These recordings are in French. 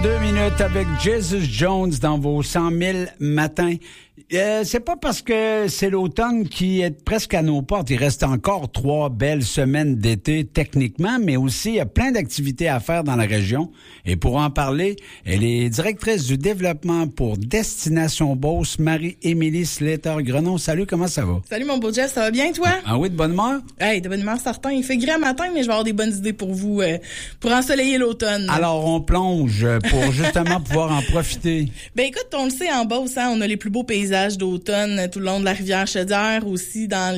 2 minutes avec Jesus Jones dans vos 100 000 matins. C'est pas parce que c'est l'automne qui est presque à nos portes. Il reste encore 3 belles semaines d'été techniquement, mais aussi il y a plein d'activités à faire dans la région. Et pour en parler, elle est directrice du développement pour Destination Beauce, Marie-Émilie Slater-Grenon. Salut, comment ça va? Salut mon beau Jeff, ça va bien toi? Ah oui, de bonne humeur? Hey, de bonne humeur certain. Il fait gris à matin, mais je vais avoir des bonnes idées pour vous, pour ensoleiller l'automne. Alors on plonge pour justement pouvoir en profiter. Ben écoute, on le sait en Beauce, hein, on a les plus beaux paysages d'automne tout le long de la rivière Chaudière, aussi dans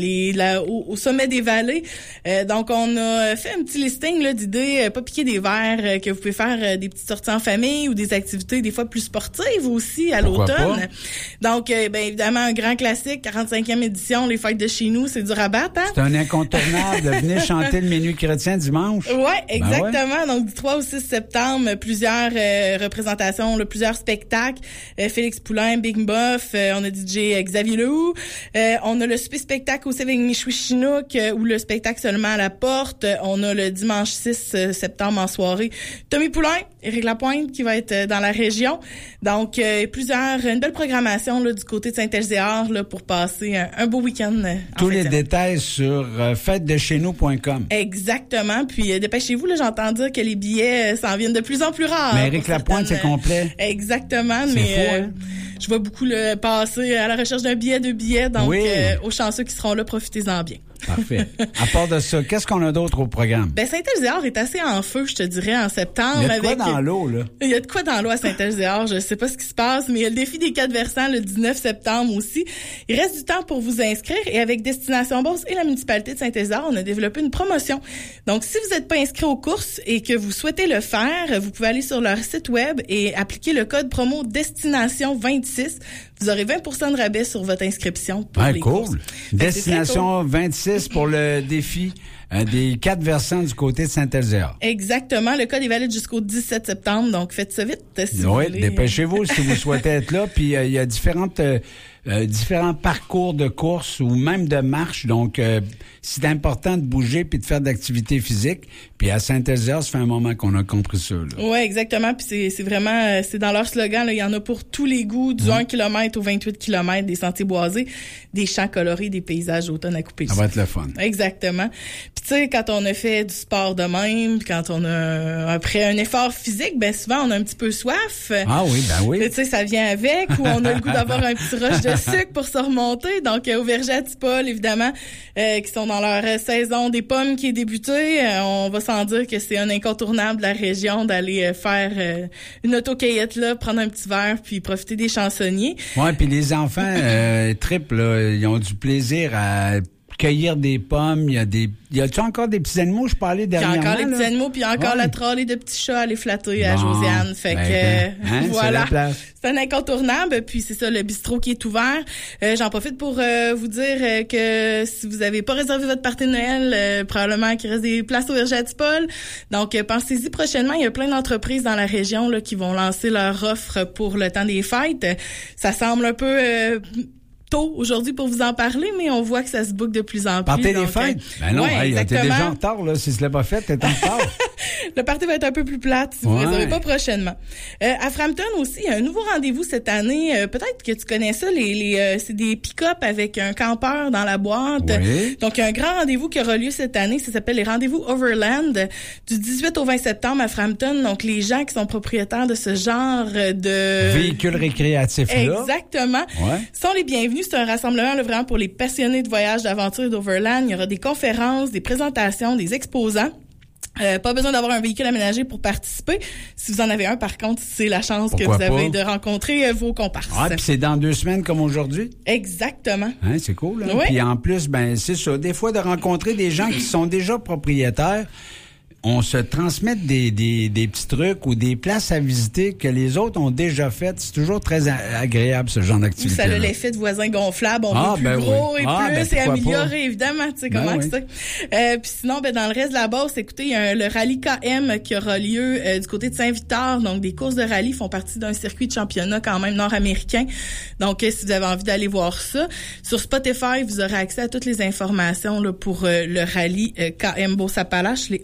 au sommet des vallées. Donc on a fait un petit listing là d'idées, pas piquer des verres, que vous pouvez faire des petites sorties en famille ou des activités des fois plus sportives aussi à l'automne. Donc ben évidemment un grand classique, 45e édition, les fêtes de chez nous, c'est du rabat, hein? C'est un incontournable. Venez chanter le Minuit chrétien dimanche. Ouais, exactement. Donc du 3 au 6 septembre, plusieurs représentations, là, plusieurs spectacles. Félix Poulain, Big Buff, on a DJ Xavier Lehoux. On a le super spectacle aussi avec Michoui Chinook ou le spectacle seulement à la porte. On a le dimanche 6 septembre en soirée Tommy Poulain, Éric Lapointe qui va être dans la région. Donc une belle programmation là, du côté de Saint-Elzéar là, pour passer un beau week-end. Tous les détails sur fêtedecheznous.com. Exactement. Puis dépêchez-vous, là, j'entends dire que les billets s'en viennent de plus en plus rares. Mais Éric Lapointe, c'est complet. Exactement. C'est mais fou, hein? Je vois beaucoup le passer à la recherche d'un billet, 2 billets. Donc, aux chanceux qui seront là, profitez-en bien. Parfait. À part de ça, qu'est-ce qu'on a d'autre au programme? Ben, Saint-Elzéar est assez en feu, je te dirais, en septembre. Il y a de quoi dans l'eau, là? Il y a de quoi dans l'eau à Saint-Elzéar. Je sais pas ce qui se passe, mais il y a le défi des 4 versants le 19 septembre aussi. Il reste du temps pour vous inscrire et avec Destination Beauce et la municipalité de Saint-Elzéar, on a développé une promotion. Donc, si vous n'êtes pas inscrit aux courses et que vous souhaitez le faire, vous pouvez aller sur leur site web et appliquer le code promo Destination 26. Vous aurez 20% de rabais sur votre inscription pour les courses. Destination 26 pour le défi des 4 versants du côté de Saint-Elzéar. Exactement. Le code est valide jusqu'au 17 septembre, donc faites ça vite si vous voulez. Dépêchez-vous si vous souhaitez être là. Puis il y a différents parcours de course ou même de marche. Donc, c'est important de bouger puis de faire d'activités physiques. Puis à Saint-Elzéar, ça fait un moment qu'on a compris ça. Oui, exactement. Puis c'est vraiment, c'est dans leur slogan, là, il y en a pour tous les goûts, du 1 km au 28 km, des sentiers boisés, des champs colorés, des paysages d'automne à couper. Ça va être le fun. Exactement. Puis tu sais, quand on a fait du sport de même, puis quand on a après un effort physique, ben souvent on a un petit peu soif. Ah oui, ben oui. Tu sais, ça vient avec, ou on a le goût d'avoir un petit rush de sucre pour se remonter. Donc au verger à Tipol, évidemment, qui sont dans leur saison des pommes qui est débutée, on va sans dire que c'est un incontournable de la région d'aller faire une autocueillette là, prendre un petit verre puis profiter des chansonniers. Ouais, puis les enfants trippent là, ils ont du plaisir à cueillir des pommes, y a-tu encore des petits animaux? Je parlais dernièrement. Il y a encore les petits animaux, puis il y a encore la trolley de petits chats à aller flatter à Josiane. Fait que voilà. C'est un incontournable. Puis c'est ça, le bistrot qui est ouvert. J'en profite pour vous dire que si vous avez pas réservé votre party de Noël, probablement qu'il reste des places au verger à Tipol. Donc pensez-y prochainement. Il y a plein d'entreprises dans la région là qui vont lancer leur offre pour le temps des fêtes. Ça semble un peu aujourd'hui pour vous en parler, mais on voit que ça se boucle de plus en plus. Party des fêtes? Ben non, t'es déjà en retard, là. Si ce n'est pas fait, t'es en retard. Le party va être un peu plus plate si vous ne réservez pas prochainement. À Frampton aussi, il y a un nouveau rendez-vous cette année. Peut-être que tu connais ça, c'est des pick-up avec un campeur dans la boîte. Oui. Donc, il y a un grand rendez-vous qui aura lieu cette année. Ça s'appelle les rendez-vous Overland du 18 au 20 septembre à Frampton. Donc, les gens qui sont propriétaires de ce genre de véhicules récréatifs-là. Exactement. Sont les bienvenus. C'est un rassemblement là, vraiment pour les passionnés de voyage, d'aventure et d'Overland. Il y aura des conférences, des présentations, des exposants. Pas besoin d'avoir un véhicule aménagé pour participer. Si vous en avez un, par contre, c'est la chance que vous avez de rencontrer vos comparses. Ah, puis c'est dans 2 semaines comme aujourd'hui? Exactement. Hein, c'est cool. Hein? Oui. Puis en plus, ben c'est ça. Des fois, de rencontrer des gens qui sont déjà propriétaires, on se transmet des petits trucs ou des places à visiter que les autres ont déjà faites. C'est toujours très agréable, ce genre d'activité. Ça a l'effet de voisin gonflable. On veut plus gros et plus et améliorer, évidemment. Tu sais comment c'est. Puis sinon, dans le reste de la Beauce, écoutez, il y a le rallye KM qui aura lieu du côté de Saint-Victor. Donc, des courses de rallye font partie d'un circuit de championnat quand même nord-américain. Donc, si vous avez envie d'aller voir ça, sur Spotify, vous aurez accès à toutes les informations là, pour le rallye KM Beauce-Appalaches les 11 et 12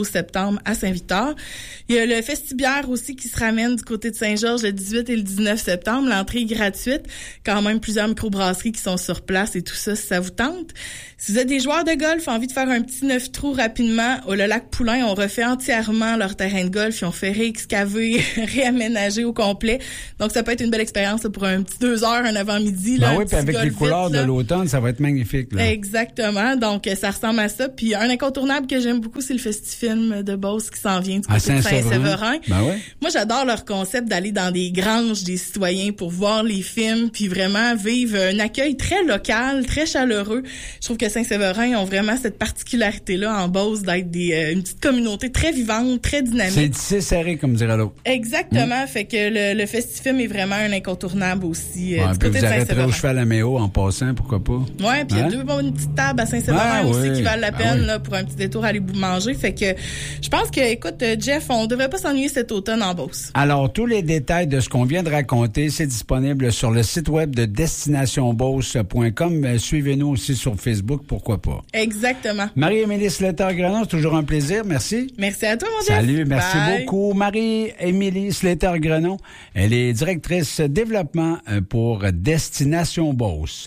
12 septembre à Saint-Victor. Il y a le Festibière aussi qui se ramène du côté de Saint-Georges le 18 et le 19 septembre. L'entrée est gratuite. Quand même plusieurs microbrasseries qui sont sur place et tout ça, si ça vous tente. Si vous êtes des joueurs de golf, envie de faire un petit 9 trous rapidement, au le lac Poulain, on refait entièrement leur terrain de golf. Ils ont fait réexcaver, réaménager au complet. Donc, ça peut être une belle expérience là, pour un petit 2 heures, un avant-midi. Ben oui, puis avec les couleurs de l'automne, ça va être magnifique. Là. Exactement. Donc, ça ressemble à ça. Puis, un incontournable que j'aime beaucoup, c'est le Festifilm de Beauce qui s'en vient du côté de Saint-Séverin. Ben ouais. Moi, j'adore leur concept d'aller dans des granges des citoyens pour voir les films, puis vraiment vivre un accueil très local, très chaleureux. Je trouve que Saint-Séverin ont vraiment cette particularité-là en Beauce d'être une petite communauté très vivante, très dynamique. C'est tissé serré, comme dirait l'autre. Exactement. Fait que le Festifilm est vraiment un incontournable aussi. Du côté de Saint-Séverin. Au cheval à Méo en passant, pourquoi pas? Ouais, puis il y a deux bonnes petites tables à Saint-Séverin aussi qui valent la peine là, pour un petit détour à aller manger. Fait que je pense que, écoute, Jeff, on devrait pas s'ennuyer cet automne en Beauce. Alors, tous les détails de ce qu'on vient de raconter, c'est disponible sur le site web de destinationbeauce.com. Suivez-nous aussi sur Facebook, pourquoi pas. Exactement. Marie-Émilie Slater-Grenon, c'est toujours un plaisir. Merci. Merci à toi, mon Jeff. Salut, merci beaucoup. Marie-Émilie Slater-Grenon, elle est directrice développement pour Destination Beauce.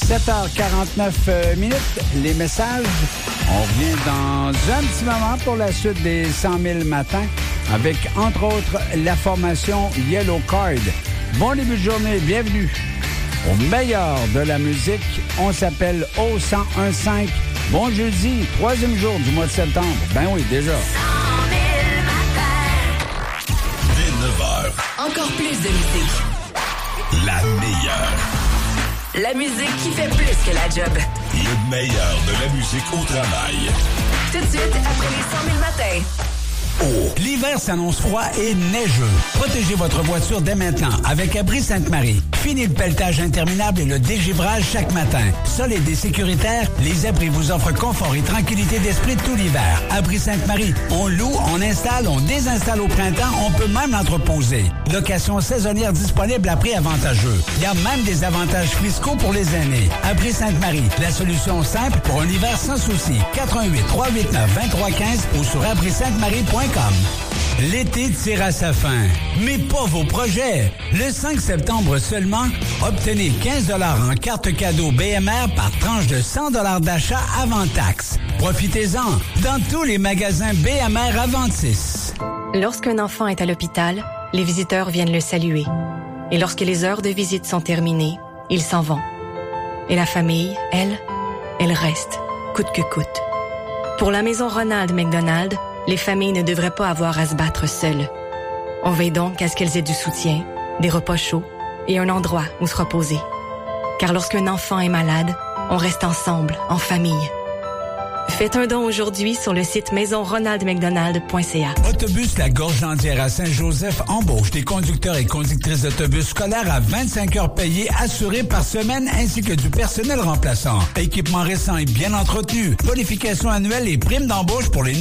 7h49 minutes, les messages. On revient dans un petit moment pour la suite des 100 000 matins avec, entre autres, la formation Yellow Card. Bon début de journée, bienvenue au meilleur de la musique. On s'appelle O1015. Bon jeudi, 3e jour du mois de septembre. Ben oui, déjà. 100 000 matins. Dès 9h. Encore plus de musique. La meilleure. La musique qui fait plus que la job. Le meilleur de la musique au travail. Tout de suite, après les 100 000 matins. L'hiver s'annonce froid et neigeux. Protégez votre voiture dès maintenant avec Abri Sainte-Marie. Fini le pelletage interminable et le dégivrage chaque matin. Solide et sécuritaire, les abris vous offrent confort et tranquillité d'esprit tout l'hiver. Abri Sainte-Marie, on loue, on installe, on désinstalle au printemps, on peut même l'entreposer. Location saisonnière disponible à prix avantageux. Il y a même des avantages fiscaux pour les aînés. Abri Sainte-Marie, la solution simple pour un hiver sans souci. 88 389 2315 ou sur abrissaintemarie.com. L'été tire à sa fin, mais pas vos projets. Le 5 septembre seulement, obtenez 15 $ en carte cadeau BMR par tranche de 100 $ d'achat avant taxe. Profitez-en dans tous les magasins BMR Aventis. Lorsqu'un enfant est à l'hôpital, les visiteurs viennent le saluer. Et lorsque les heures de visite sont terminées, ils s'en vont. Et la famille, elle reste, coûte que coûte. Pour la maison Ronald McDonald, les familles ne devraient pas avoir à se battre seules. On veille donc à ce qu'elles aient du soutien, des repas chauds et un endroit où se reposer. Car lorsqu'un enfant est malade, on reste ensemble, en famille. Faites un don aujourd'hui sur le site maisonronaldmcdonald.ca. Autobus La Gorge Landière à Saint-Joseph embauche des conducteurs et conductrices d'autobus scolaires à 25 heures payées assurées par semaine ainsi que du personnel remplaçant. Équipement récent et bien entretenu. Bonification annuelle et primes d'embauche pour les